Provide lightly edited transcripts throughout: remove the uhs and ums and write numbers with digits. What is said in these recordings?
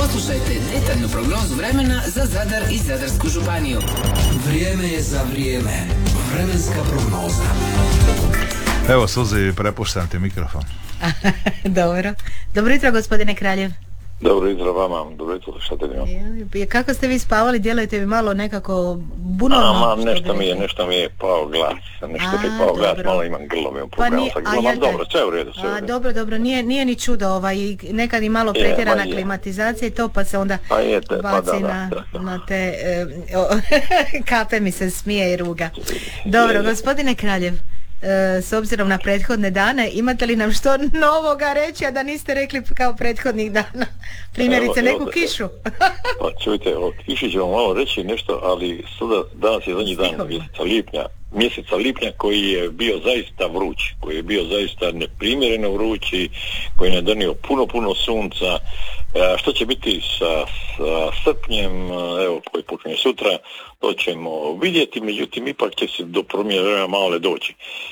Poslušajte detaljnu prognozu vremena za Zadar i Zadarsku županiju. Vrijeme je za vrijeme. Vremenska prognoza. Evo, Suzi, prepuštam ti mikrofon. Dobro. Dobro jutro, gospodine Kraljev. Dobro jutro vama, dobro jutro slušateljima. Kako ste vi spavali? Djelujete mi malo nekako bunovno. Nešto mi je pao glas. Malo imam grlo, imam problema sa grlom. Dobro, sve u redu. Dobro, nije ni čudo, nekad i malo pretjerana klimatizacija i to pa se onda baci na te kape mi se smije i ruga. Dobro, gospodine Kraljev, s obzirom na prethodne dane, imate li nam što novoga reći, a da niste rekli kao prethodnih dana? Primjerice neku kišu. Pa čujte, o kiši ćemo malo reći nešto, ali sada danas je zadnji dan mjeseca lipnja koji je bio zaista vruć, koji je bio zaista neprimjereno vruć i koji je donio puno sunca. Što će biti sa srpnjem, evo, koji počinje sutra, to ćemo vidjeti, međutim ipak će se do promjene vremena malo doći.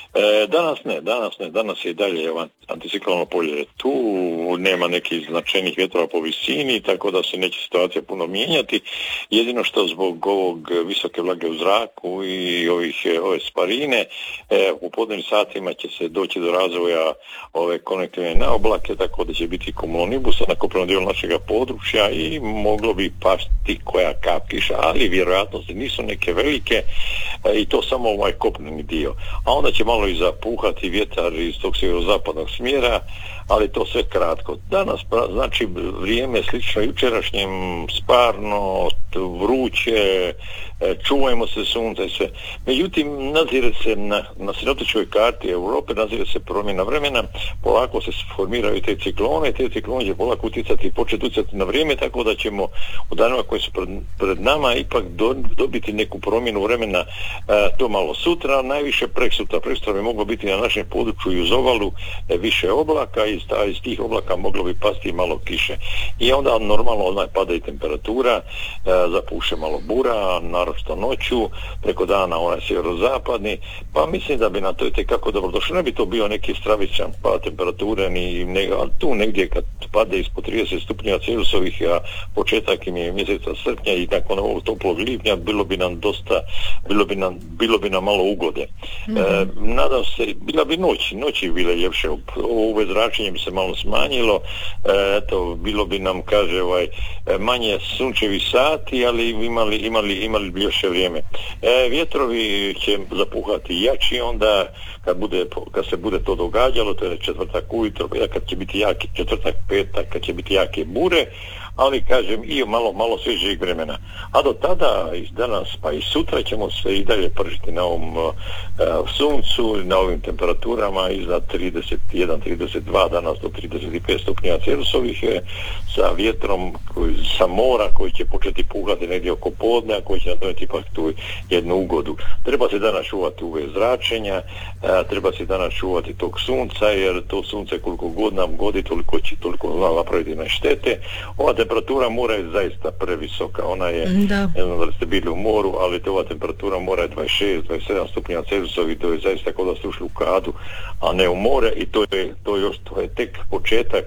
Danas je i dalje anticiklonno polje tu, nema nekih značajnih vjetrova po visini, tako da se neće situacija puno mijenjati. Jedino što zbog ovog visoke vlage u zraku i ove sparine, u podnevnim satima će se doći do razvoja ove konektivne naoblake, tako da će biti cumulonimbus na kopnenom dijelu našega područja i moglo bi pasti koja kap kiša, ali vjerojatnosti nisu neke velike i to samo ovaj kopneni dio. A onda će malo i zapuhati vjetar iz tog sjeverozapadnog smjera, ali to sve kratko. Danas znači vrijeme slično jučerašnjem, sparno, vruće, čuvajmo se sunca i sve. Međutim, nazire se na sinoptičkoj karti Europe, nazire se promjena vremena, polako se formiraju te ciklone će polako početi utjecati na vrijeme, tako da ćemo u danima koji su pred nama ipak dobiti neku promjenu vremena, to malo sutra, najviše preksutra bi moglo biti na našem području i uz obalu više oblaka i iz tih oblaka moglo bi pasti malo kiše. I onda normalno odmah pada i temperatura, zapuše malo bura, naročito noću, preko dana onaj sjeverozapadni, pa mislim da bi na to itekako dobro došlo. Ne bi to bio neki stravičan pad temperature, ali tu negdje kad pade ispod 30 stupnjeva Celzijusovih, a početak im je mjeseca srpnja i nakon ovog toplog lipnja, bilo bi nam malo ugode. Nadam se, bila bi noći bile ljepše, ovo zračenje bi se malo smanjilo, bilo bi nam, manje sunčevi sati, ali imali bi još vrijeme. Vjetrovi će zapuhati jači onda kad se bude to događalo, to je četvrtak ujutro, kad će biti jaki četvrtak, petak, kad će biti jake bure, ali kažem i malo svježijeg vremena. A do tada, danas pa i sutra ćemo se i dalje pržiti na ovom suncu, na ovim temperaturama iznad 31-32, danas do 35 stupnjeva Celzijusovih, sa vjetrom sa mora koji će početi puhati negdje oko podne, a koji će napraviti ipak tu jednu ugodu. Treba se danas čuvati UV zračenja, treba se danas čuvati tog sunca, jer to sunce koliko god nam godi, toliko napraviti na štete. Ova temperatura mora je zaista previsoka, ona je, ne znam da ste bili u moru, ali ova temperatura mora je 26-27 stupnjeva Celzijusovih, to je zaista kao da ste ušli u kadu, a ne u more, i to je tek početak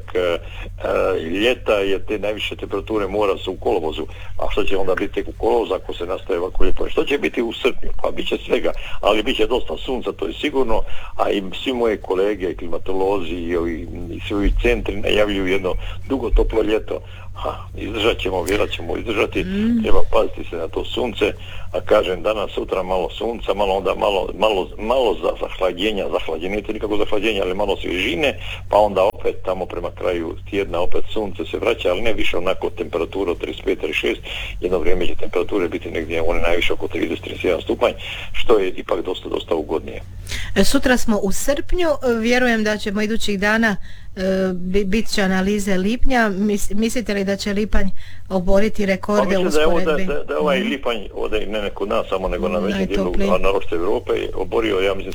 ljeta, jer te najviše temperature mora su u kolovozu. A što će onda biti tek u kolovozu ako se nastaje ovako lijepo? Što će biti u srpnju? Pa bit će svega, ali bit će dosta sunca, to je sigurno, a i svi moje kolege, klimatolozi i svi ovi centri najavljuju jedno dugo toplo ljeto. Izdržat ćemo, vjerat ćemo izdržati, treba paziti se na to sunce, a kažem danas, sutra malo sunca, malo zahlađenje, to nikako zahlađenje, ali malo svježine, pa onda opet tamo prema kraju tjedna opet sunce se vraća, ali ne više onako temperatura 35-36, jedno vrijeme će temperature biti negdje, one najviše oko 30-31 stupanj, što je ipak dosta ugodnije. Sutra smo u srpnju, vjerujem da ćemo idućih dana bit će analize lipnja. Mislite li da će lipanj oboriti rekorde u usporedbi? Da je ovaj lipanj, ovdje ne kod nas samo, nego na većem dijelu, a naročito Europe, oborio, ja mislim,